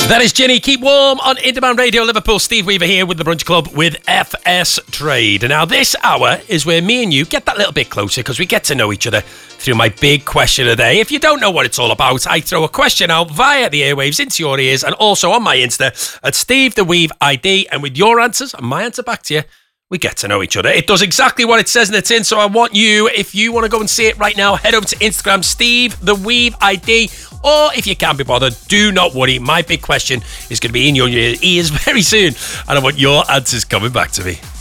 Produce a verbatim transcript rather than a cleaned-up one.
That is Ginny. Keep warm on Independent Radio Liverpool. Steve Weaver here with the Brunch Club with F S Trade. And now this hour is where me and you get that little bit closer because we get to know each other through my big question of the day. If you don't know what it's all about, I throw a question out via the airwaves into your ears and also on my Insta at Steve the Weave I D. And with your answers and my answer back to you, we get to know each other. It does exactly what it says in the tin, so I want you, if you want to go and see it right now, head over to Instagram, Steve the Weave I D, or if you can't be bothered, do not worry. My big question is going to be in your ears very soon, and I want your answers coming back to me.